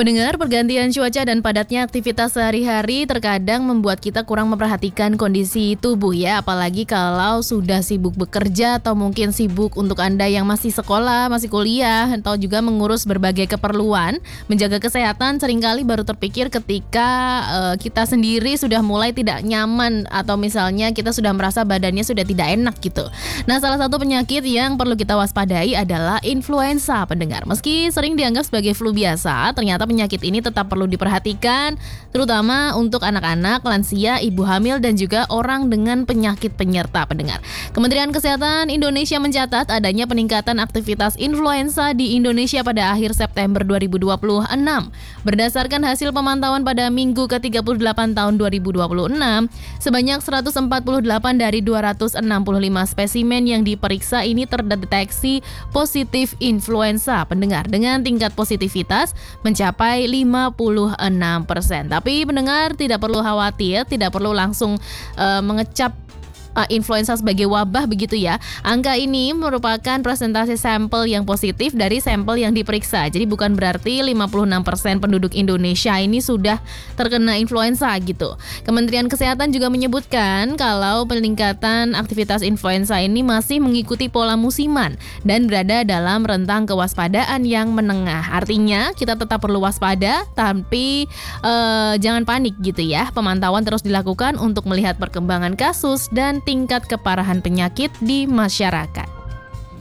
Pendengar, pergantian cuaca dan padatnya aktivitas sehari-hari terkadang membuat kita kurang memperhatikan kondisi tubuh ya, apalagi kalau sudah sibuk bekerja atau mungkin sibuk untuk Anda yang masih sekolah, masih kuliah, atau juga mengurus berbagai keperluan. Menjaga kesehatan seringkali baru terpikir ketika kita sendiri sudah mulai tidak nyaman atau misalnya kita sudah merasa badannya sudah tidak enak gitu. Nah, salah satu penyakit yang perlu kita waspadai adalah influenza, pendengar. Meski sering dianggap sebagai flu biasa, ternyata penyakit ini tetap perlu diperhatikan, terutama untuk anak-anak, lansia, ibu hamil, dan juga orang dengan penyakit penyerta, pendengar. Kementerian Kesehatan Indonesia mencatat adanya peningkatan aktivitas influenza di Indonesia pada akhir September 2026. Berdasarkan hasil pemantauan pada Minggu ke-38 tahun 2026, sebanyak 148 dari 265 spesimen yang diperiksa ini terdeteksi positif influenza, pendengar, dengan tingkat positivitas mencapai 56%. Tapi pendengar tidak perlu khawatir, tidak perlu langsung mengecap influenza sebagai wabah begitu ya. Angka ini merupakan presentasi sampel yang positif dari sampel yang diperiksa. Jadi bukan berarti 56% penduduk Indonesia ini sudah terkena influenza gitu. Kementerian Kesehatan juga menyebutkan kalau peningkatan aktivitas influenza ini masih mengikuti pola musiman dan berada dalam rentang kewaspadaan yang menengah. Artinya kita tetap perlu waspada, tapi jangan panik gitu ya. Pemantauan terus dilakukan untuk melihat perkembangan kasus dan tingkat keparahan penyakit di masyarakat.